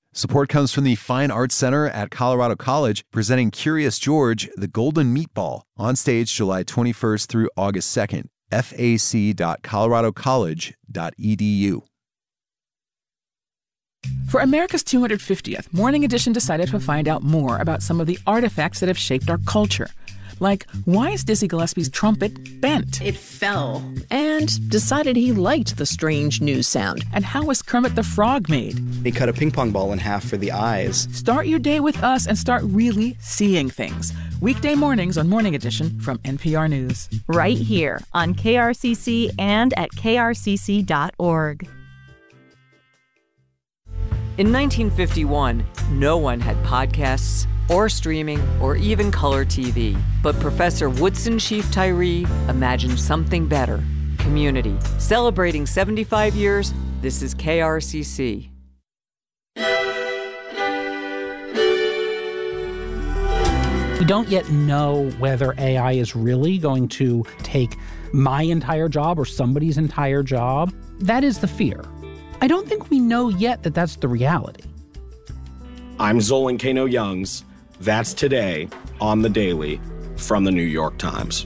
Support comes from the Fine Arts Center at Colorado College, presenting Curious George, the Golden Meatball, on stage July 21st through August 2nd. fac.coloradocollege.edu. For America's 250th, Morning Edition decided to find out more about some of the artifacts that have shaped our culture. Like, why is Dizzy Gillespie's trumpet bent? It fell and decided he liked the strange news sound. And how was Kermit the Frog made? He cut a ping pong ball in half for the eyes. Start your day with us and start really seeing things. Weekday mornings on Morning Edition from NPR News. Right here on KRCC and at krcc.org. In 1951, no one had podcasts or streaming or even color TV. But Professor Woodson Sheaf Tyree imagined something better. Community. Celebrating 75 years, this is KRCC. We don't yet know whether AI is really going to take my entire job or somebody's entire job. That is the fear. I don't think we know yet that that's the reality. I'm Zolan Kano-Youngs. That's today on The Daily from the New York Times.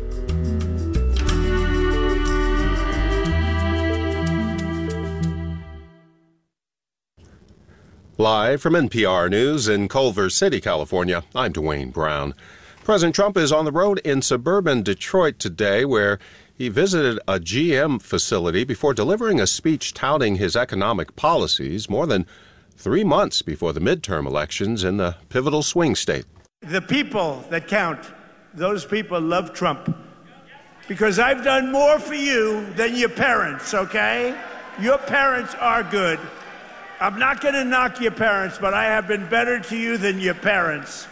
Live from NPR News in Culver City, California, I'm Dwayne Brown. President Trump is on the road in suburban Detroit today, where he visited a GM facility before delivering a speech touting his economic policies more than 3 months before the midterm elections in the pivotal swing state. The people that count, those people love Trump. Because I've done more for you than your parents, okay? Your parents are good. I'm not going to knock your parents, but I have been better to you than your parents.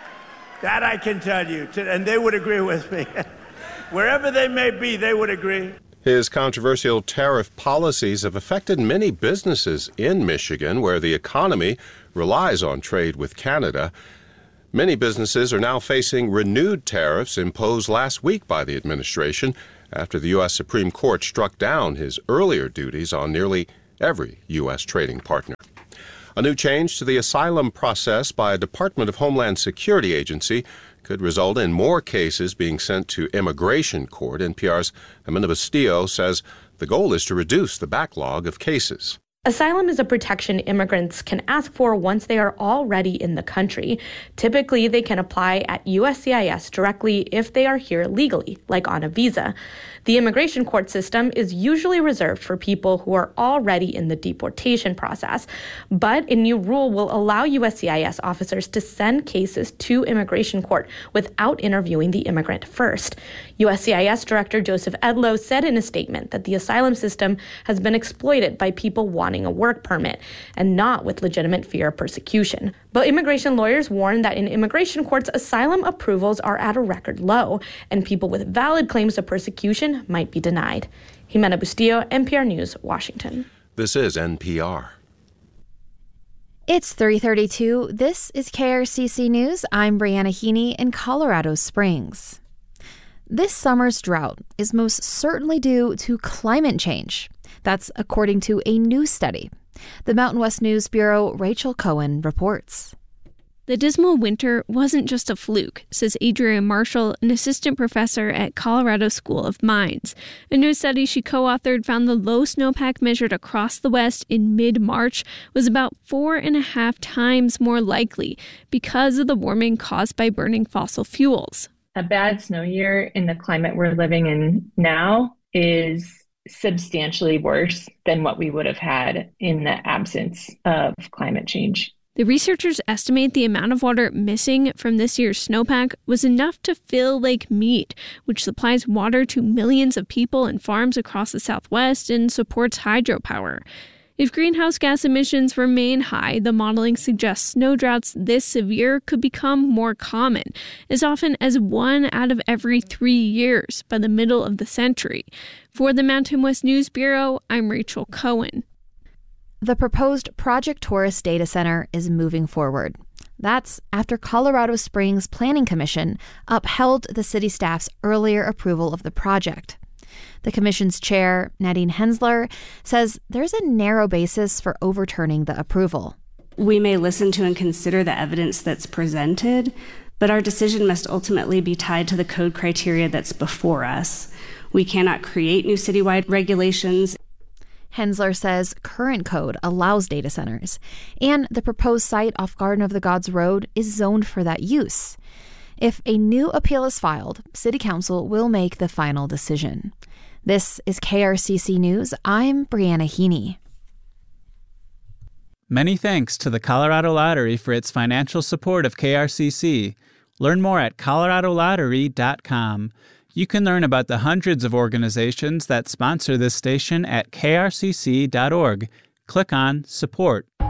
That I can tell you, and they would agree with me. Wherever they may be, they would agree. His controversial tariff policies have affected many businesses in Michigan, where the economy relies on trade with Canada. Many businesses are now facing renewed tariffs imposed last week by the administration after the U.S. Supreme Court struck down his earlier duties on nearly every U.S. trading partner. A new change to the asylum process by a Department of Homeland Security agency could result in more cases being sent to immigration court. NPR's Amanda Bastillo says the goal is to reduce the backlog of cases. Asylum is a protection immigrants can ask for once they are already in the country. Typically, they can apply at USCIS directly if they are here legally, like on a visa. The immigration court system is usually reserved for people who are already in the deportation process, but a new rule will allow USCIS officers to send cases to immigration court without interviewing the immigrant first. USCIS Director Joseph Edlow said in a statement that the asylum system has been exploited by people wanting a work permit and not with legitimate fear of persecution. But immigration lawyers warn that in immigration courts, asylum approvals are at a record low, and people with valid claims of persecution might be denied. Jimena Bustillo, NPR News, Washington. This is NPR. It's 3:32. This is KRCC News. I'm Brianna Heaney in Colorado Springs. This summer's drought is most certainly due to climate change. That's according to a new study. The Mountain West News Bureau Rachel Cohen reports. The dismal winter wasn't just a fluke, says Adria Marshall, an assistant professor at Colorado School of Mines. A new study she co-authored found the low snowpack measured across the West in mid-March was about 4.5 times more likely because of the warming caused by burning fossil fuels. A bad snow year in the climate we're living in now is substantially worse than what we would have had in the absence of climate change. The researchers estimate the amount of water missing from this year's snowpack was enough to fill Lake Mead, which supplies water to millions of people and farms across the Southwest and supports hydropower. If greenhouse gas emissions remain high, the modeling suggests snow droughts this severe could become more common, as often as 1 out of every 3 years by the middle of the century. For the Mountain West News Bureau, I'm Rachel Cohen. The proposed Project Taurus data center is moving forward. That's after Colorado Springs Planning Commission upheld the city staff's earlier approval of the project. The commission's chair, Nadine Hensler, says there's a narrow basis for overturning the approval. We may listen to and consider the evidence that's presented, but our decision must ultimately be tied to the code criteria that's before us. We cannot create new citywide regulations. Hensler says current code allows data centers, and the proposed site off Garden of the Gods Road is zoned for that use. If a new appeal is filed, City Council will make the final decision. This is KRCC News. I'm Brianna Heaney. Many thanks to the Colorado Lottery for its financial support of KRCC. Learn more at coloradolottery.com. You can learn about the hundreds of organizations that sponsor this station at krcc.org. Click on Support.